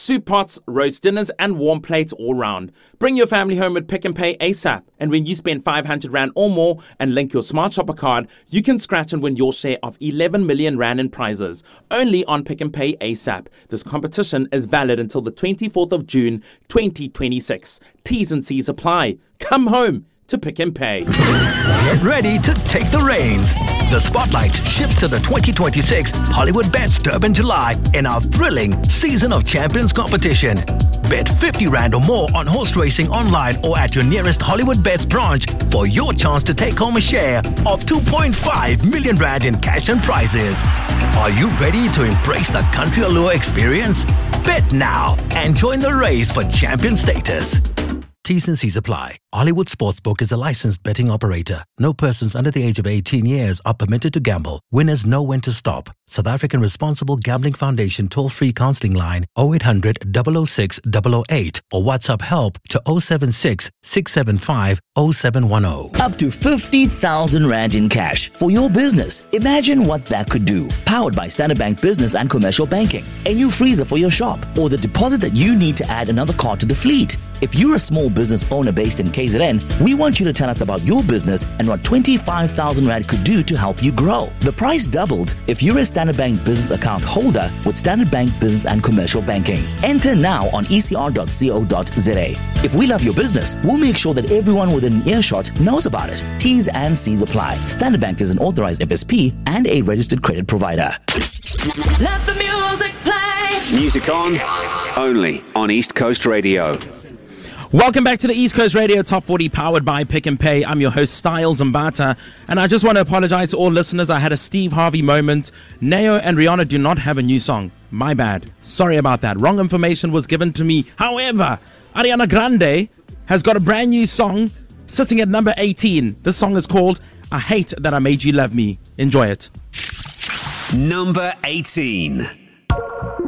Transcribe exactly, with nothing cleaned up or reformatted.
soup pots, roast dinners, and warm plates all round. Bring your family home with Pick and Pay ASAP. And when you spend five hundred rand or more and link your Smart Shopper card, you can scratch and win your share of eleven million rand in prizes. Only on Pick and Pay ASAP. This competition is valid until the twenty-fourth of June, twenty twenty-six. T's and C's apply. Come home to Pick and Pay. Get ready to take the reins. The spotlight shifts to the twenty twenty-six Hollywood Bets Durban July in our thrilling Season of Champions competition. Bet fifty rand or more on horse racing online or at your nearest Hollywood Bets branch for your chance to take home a share of two point five million rand in cash and prizes. Are you ready to embrace the country allure experience? Bet now and join the race for champion status. T's and C's apply. Hollywood Sportsbook is a licensed betting operator. No persons under the age of eighteen years are permitted to gamble. Winners know when to stop. South African Responsible Gambling Foundation toll-free counselling line oh eight hundred, double oh six, double oh eight or WhatsApp help to oh seven six, six seven five, oh seven one oh. Up to fifty thousand rand in cash for your business. Imagine what that could do. Powered by Standard Bank Business and Commercial Banking. A new freezer for your shop or the deposit that you need to add another car to the fleet. If you're a small business owner based in K Z N, we want you to tell us about your business and what twenty-five thousand rand could do to help you grow. The price doubled if you're a Standard Bank Business account holder with Standard Bank Business and Commercial Banking. Enter now on e c r dot co dot z a. If we love your business, we'll make sure that everyone within an earshot knows about it. T's and C's apply. Standard Bank is an authorized F S P and a registered credit provider. Let the music play. Music on, only on East Coast Radio. Welcome back to the East Coast Radio Top forty powered by Pick and Pay. I'm your host, Styles Mbata, and I just want to apologize to all listeners. I had a Steve Harvey moment. Neo and Rihanna do not have a new song. My bad. Sorry about that. Wrong information was given to me. However, Ariana Grande has got a brand new song sitting at number eighteen. This song is called I Hate That I Made You Love Me. Enjoy it. Number eighteen.